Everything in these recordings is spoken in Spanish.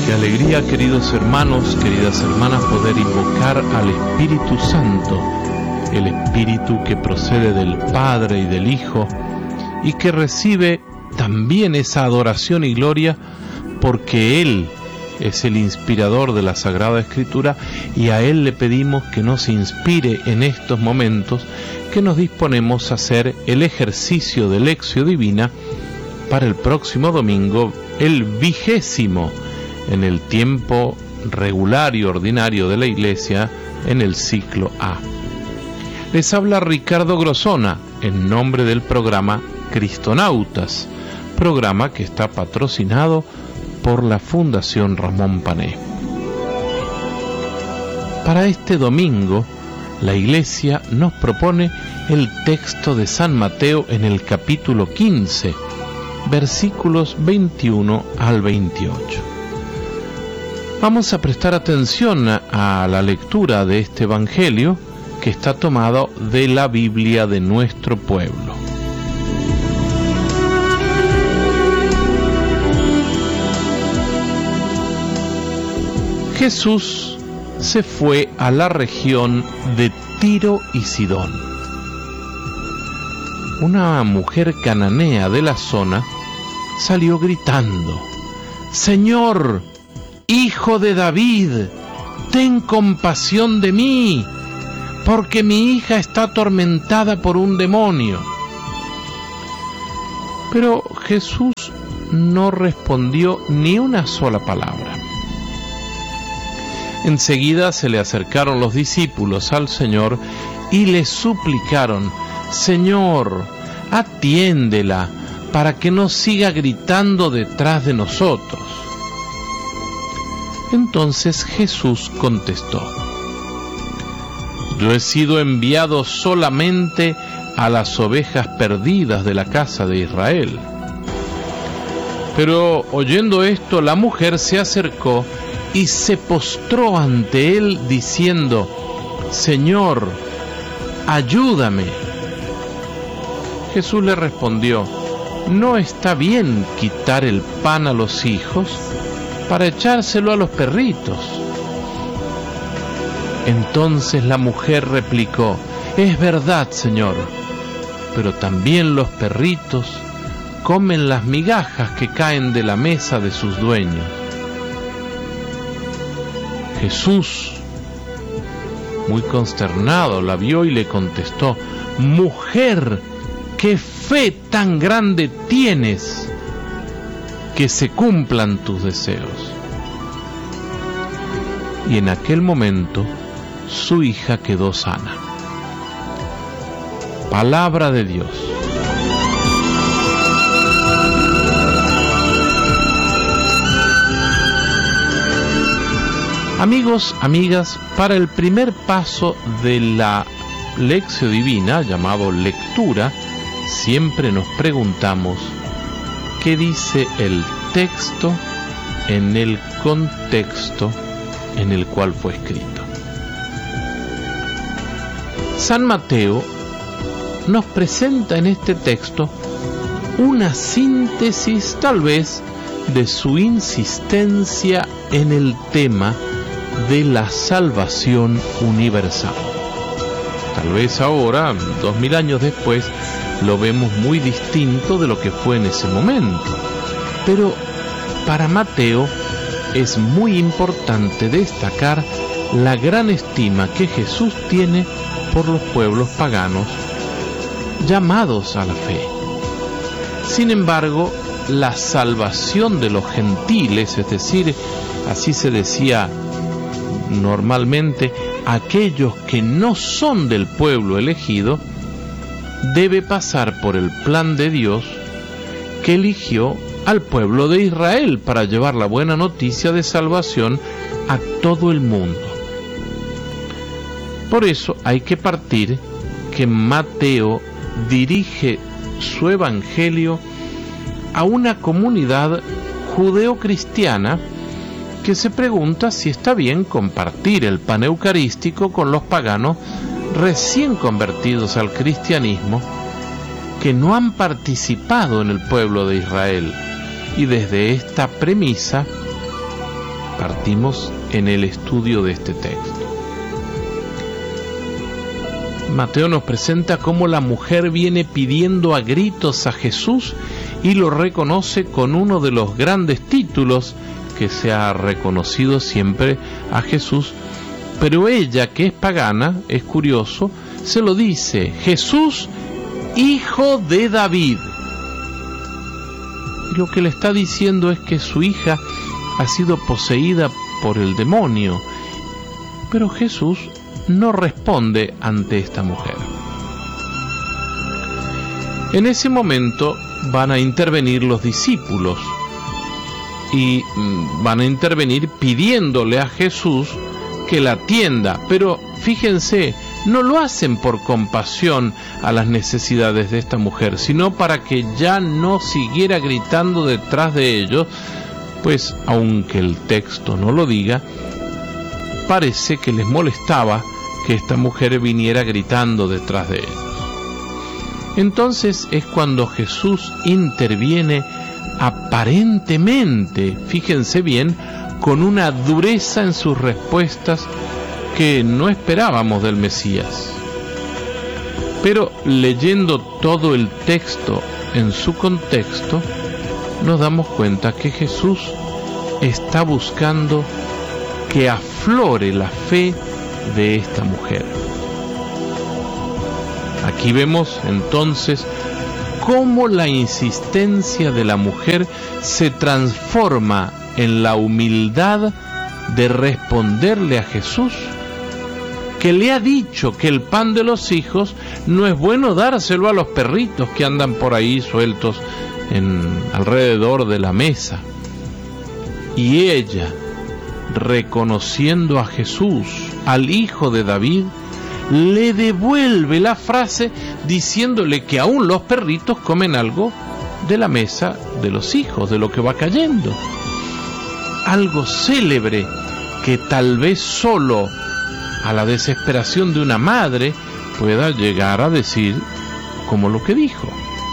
Qué alegría, queridos hermanos, queridas hermanas, poder invocar al Espíritu Santo, el Espíritu que procede del Padre y del Hijo y que recibe también esa adoración y gloria porque Él es el inspirador de la Sagrada Escritura y a Él le pedimos que nos inspire en estos momentos que nos disponemos a hacer el ejercicio de Lectio Divina para el próximo domingo, el 20º en el tiempo regular y ordinario de la Iglesia en el ciclo A. Les habla Ricardo Grosona en nombre del programa Cristonautas, programa que está patrocinado por la Fundación Ramón Pané. Para este domingo, la Iglesia nos propone el texto de San Mateo en el capítulo 15, versículos 21 al 28. Vamos a prestar atención a la lectura de este Evangelio que está tomado de la Biblia de nuestro pueblo. Jesús se fue a la región de Tiro y Sidón. Una mujer cananea de la zona salió gritando: «Señor, Hijo de David, ten compasión de mí, porque mi hija está atormentada por un demonio». Pero Jesús no respondió ni una sola palabra. Enseguida se le acercaron los discípulos al Señor y le suplicaron: «Señor, atiéndela para que no siga gritando detrás de nosotros». Entonces Jesús contestó: «Yo he sido enviado solamente a las ovejas perdidas de la casa de Israel». Pero oyendo esto, la mujer se acercó y se postró ante él diciendo: «Señor, ayúdame». Jesús le respondió: «No está bien quitar el pan a los hijos para echárselo a los perritos». Entonces la mujer replicó: «Es verdad, Señor, pero también los perritos comen las migajas que caen de la mesa de sus dueños». Jesús, muy consternado, la vio y le contestó: «Mujer, qué fe tan grande tienes, que se cumplan tus deseos». Y en aquel momento su hija quedó sana. Palabra de Dios. Amigos, amigas, para el primer paso de la Lectio Divina, llamado lectura, siempre nos preguntamos: ¿qué dice el texto en el contexto en el cual fue escrito? San Mateo nos presenta en este texto una síntesis, tal vez, de su insistencia en el tema de la salvación universal. Tal vez ahora, 2000 años después, lo vemos muy distinto de lo que fue en ese momento. Pero para Mateo es muy importante destacar la gran estima que Jesús tiene por los pueblos paganos llamados a la fe. Sin embargo, la salvación de los gentiles, es decir, así se decía normalmente, aquellos que no son del pueblo elegido, debe pasar por el plan de Dios que eligió al pueblo de Israel para llevar la buena noticia de salvación a todo el mundo. Por eso hay que partir que Mateo dirige su evangelio a una comunidad judeo-cristiana que se pregunta si está bien compartir el pan eucarístico con los paganos recién convertidos al cristianismo que no han participado en el pueblo de Israel. Y desde esta premisa partimos en el estudio de este texto. Mateo nos presenta cómo la mujer viene pidiendo a gritos a Jesús y lo reconoce con uno de los grandes títulos que se ha reconocido siempre a Jesús, pero ella, que es pagana, es curioso, se lo dice: Jesús, hijo de David. Y lo que le está diciendo es que su hija ha sido poseída por el demonio, pero Jesús no responde ante esta mujer. En ese momento van a intervenir los discípulos y van a intervenir pidiéndole a Jesús que la atienda, pero fíjense, no lo hacen por compasión a las necesidades de esta mujer, sino para que ya no siguiera gritando detrás de ellos, pues aunque el texto no lo diga, parece que les molestaba que esta mujer viniera gritando detrás de ellos. Entonces es cuando Jesús interviene aparentemente, fíjense bien, con una dureza en sus respuestas que no esperábamos del Mesías. Pero leyendo todo el texto en su contexto, nos damos cuenta que Jesús está buscando que aflore la fe de esta mujer. Aquí vemos entonces cómo la insistencia de la mujer se transforma en la humildad de responderle a Jesús, que le ha dicho que el pan de los hijos no es bueno dárselo a los perritos que andan por ahí sueltos alrededor de la mesa. Y ella, reconociendo a Jesús, al hijo de David, le devuelve la frase diciéndole que aún los perritos comen algo de la mesa de los hijos, de lo que va cayendo. Algo célebre que tal vez solo a la desesperación de una madre pueda llegar a decir como lo que dijo.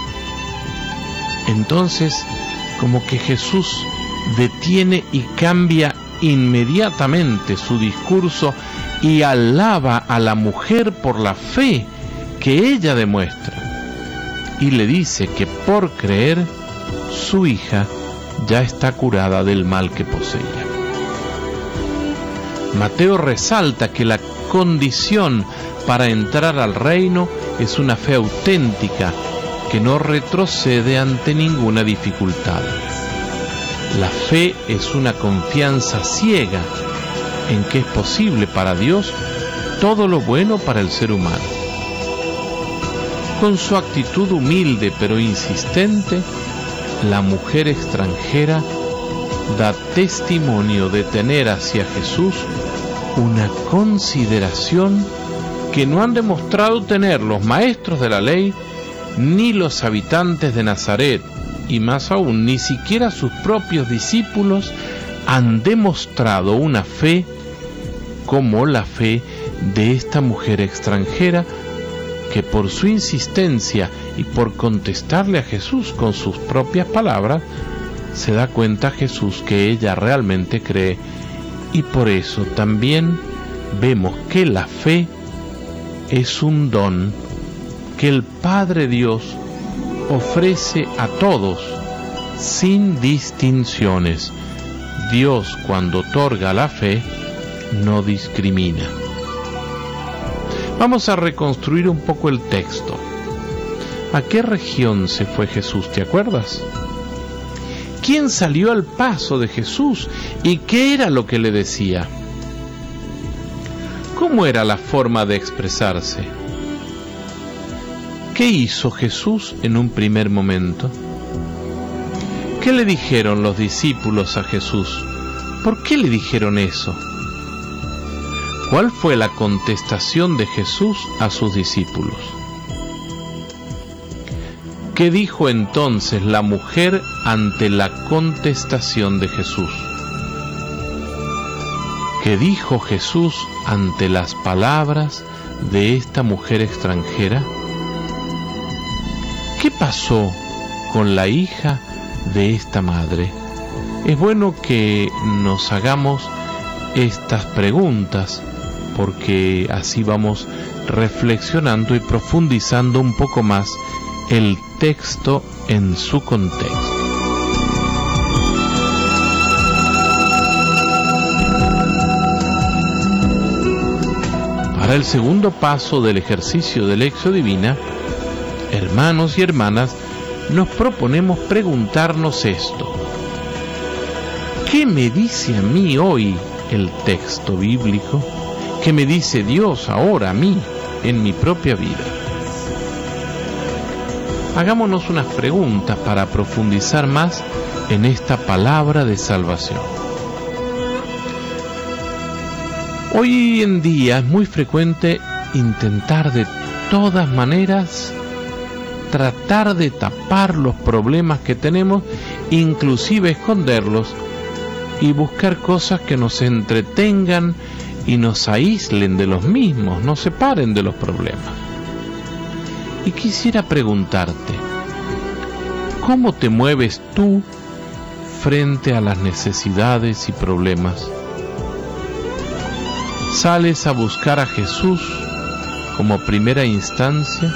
Entonces, como que Jesús detiene y cambia inmediatamente su discurso y alaba a la mujer por la fe que ella demuestra, y le dice que por creer su hija ya está curada del mal que poseía. Mateo resalta que la condición para entrar al reino es una fe auténtica que no retrocede ante ninguna dificultad. La fe es una confianza ciega en que es posible para Dios todo lo bueno para el ser humano. Con su actitud humilde pero insistente, la mujer extranjera da testimonio de tener hacia Jesús una consideración que no han demostrado tener los maestros de la ley ni los habitantes de Nazaret, y más aún ni siquiera sus propios discípulos han demostrado una fe como la fe de esta mujer extranjera, que por su insistencia y por contestarle a Jesús con sus propias palabras, se da cuenta Jesús que ella realmente cree, y por eso también vemos que la fe es un don que el Padre Dios ofrece a todos sin distinciones. Dios, cuando otorga la fe, no discrimina. Vamos a reconstruir un poco el texto. ¿A qué región se fue Jesús? ¿Te acuerdas? ¿Quién salió al paso de Jesús y qué era lo que le decía? ¿Cómo era la forma de expresarse? ¿Qué hizo Jesús en un primer momento? ¿Qué le dijeron los discípulos a Jesús? ¿Por qué le dijeron eso? ¿Cuál fue la contestación de Jesús a sus discípulos? ¿Qué dijo entonces la mujer ante la contestación de Jesús? ¿Qué dijo Jesús ante las palabras de esta mujer extranjera? ¿Qué pasó con la hija de esta madre? Es bueno que nos hagamos estas preguntas, porque así vamos reflexionando y profundizando un poco más el texto en su contexto. Para el segundo paso del ejercicio de Lección Divina, hermanos y hermanas, nos proponemos preguntarnos esto: ¿qué me dice a mí hoy el texto bíblico? ¿Qué me dice Dios ahora a mí en mi propia vida? Hagámonos unas preguntas para profundizar más en esta palabra de salvación. Hoy en día es muy frecuente intentar de todas maneras tratar de tapar los problemas que tenemos, inclusive esconderlos, y buscar cosas que nos entretengan y nos aíslen de los mismos, nos separen de los problemas. Y quisiera preguntarte, ¿cómo te mueves tú frente a las necesidades y problemas? ¿Sales a buscar a Jesús como primera instancia?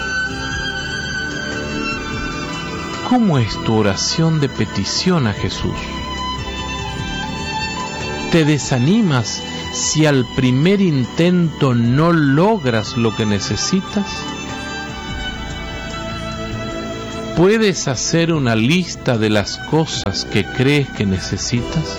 ¿Cómo es tu oración de petición a Jesús? ¿Te desanimas si al primer intento no logras lo que necesitas? ¿Puedes hacer una lista de las cosas que crees que necesitas?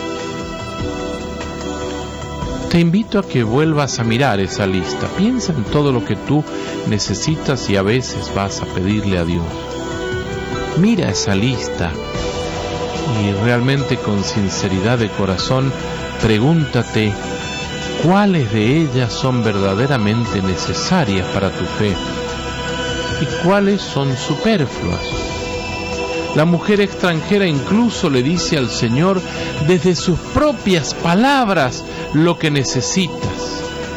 Te invito a que vuelvas a mirar esa lista. Piensa en todo lo que tú necesitas y a veces vas a pedirle a Dios. Mira esa lista y realmente con sinceridad de corazón pregúntate cuáles de ellas son verdaderamente necesarias para tu fe y cuáles son superfluas. La mujer extranjera incluso le dice al Señor desde sus propias palabras lo que necesitas.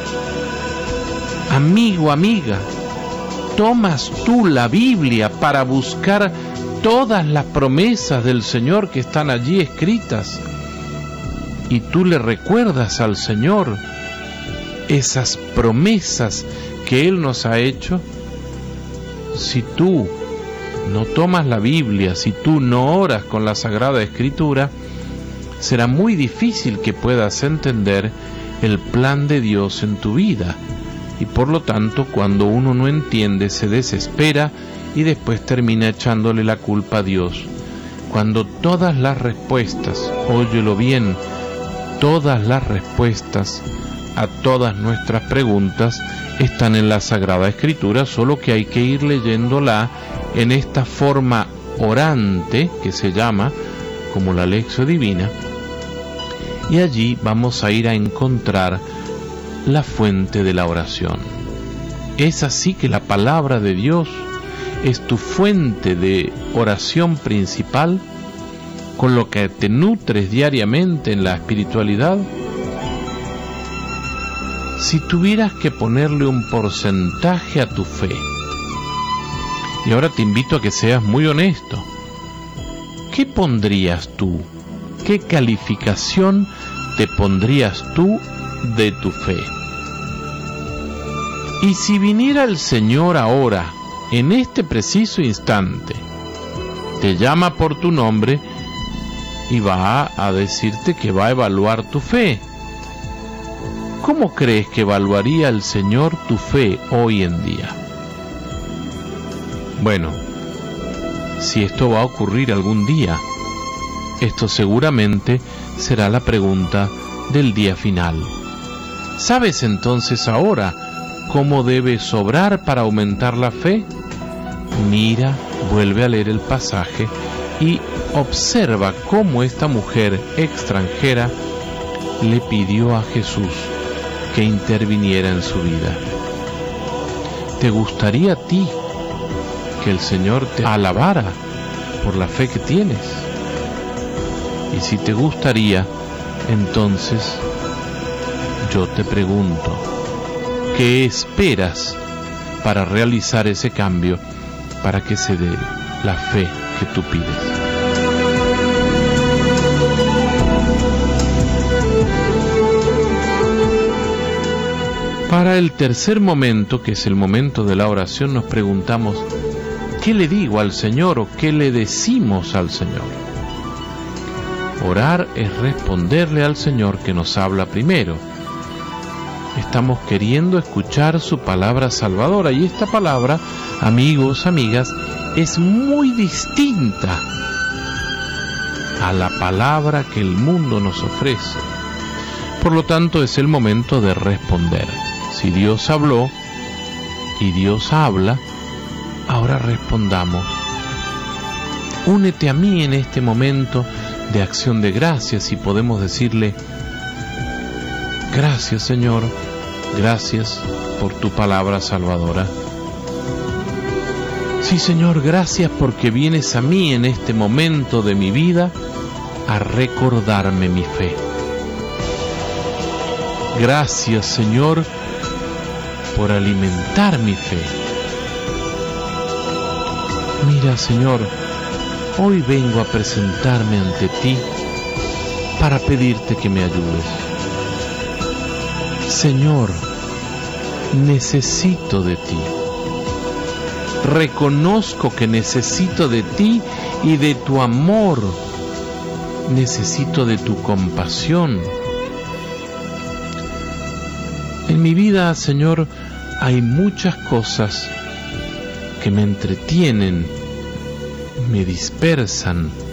Amigo, amiga, ¿tomas tú la Biblia para buscar todas las promesas del Señor que están allí escritas? Y tú le recuerdas al Señor esas promesas que Él nos ha hecho. Si tú no tomas la Biblia, si tú no oras con la Sagrada Escritura, será muy difícil que puedas entender el plan de Dios en tu vida. Y por lo tanto, cuando uno no entiende, se desespera y después termina echándole la culpa a Dios. Cuando todas las respuestas, óyelo bien, todas las respuestas a todas nuestras preguntas están en la Sagrada Escritura, solo que hay que ir leyéndola en esta forma orante que se llama como la Lección Divina, y allí vamos a ir a encontrar la fuente de la oración. Es así que la palabra de Dios es tu fuente de oración principal, con lo que te nutres diariamente en la espiritualidad. Si tuvieras que ponerle un porcentaje a tu fe, y ahora te invito a que seas muy honesto, ¿qué pondrías tú? ¿Qué calificación te pondrías tú de tu fe? Y si viniera el Señor ahora, en este preciso instante, te llama por tu nombre y va a decirte que va a evaluar tu fe, ¿cómo crees que evaluaría el Señor tu fe hoy en día? Bueno, si esto va a ocurrir algún día, esto seguramente será la pregunta del día final. ¿Sabes entonces ahora cómo debes obrar para aumentar la fe? Mira, vuelve a leer el pasaje y observa cómo esta mujer extranjera le pidió a Jesús que interviniera en su vida. ¿Te gustaría a ti que el Señor te alabara por la fe que tienes? Y si te gustaría, entonces yo te pregunto, ¿qué esperas para realizar ese cambio, para que se dé la fe que tú pides? Para el tercer momento, que es el momento de la oración, nos preguntamos, ¿qué le digo al Señor o qué le decimos al Señor? Orar es responderle al Señor que nos habla primero. Estamos queriendo escuchar su palabra salvadora, y esta palabra, amigos, amigas, es muy distinta a la palabra que el mundo nos ofrece. Por lo tanto, es el momento de responder. Si Dios habló y Dios habla, ahora respondamos. Únete a mí en este momento de acción de gracias y podemos decirle: gracias, Señor, gracias por tu palabra salvadora. Sí, Señor, gracias porque vienes a mí en este momento de mi vida a recordarme mi fe. Gracias, Señor, por alimentar mi fe. Mira, Señor, hoy vengo a presentarme ante ti para pedirte que me ayudes. Señor, necesito de ti. Reconozco que necesito de ti y de tu amor. Necesito de tu compasión. En mi vida, Señor, hay muchas cosas que me entretienen, me dispersan,